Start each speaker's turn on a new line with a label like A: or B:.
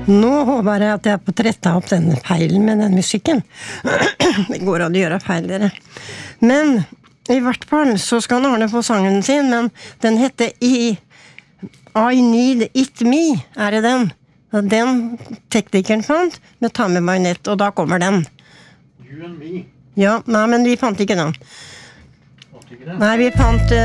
A: Nå håper jeg at jeg på retta opp denne feilen med den musikken. Det går an å gjøre feil, dere. Men i hvert fall så skal Arne få sangen sin, men den heter I Need It Me, det den? Og den teknikeren fant med Ta med meg nett, og da kommer den.
B: You and me.
A: Ja, nei, men vi fant ikke den.
B: Fant ikke det?
A: Nei, vi fant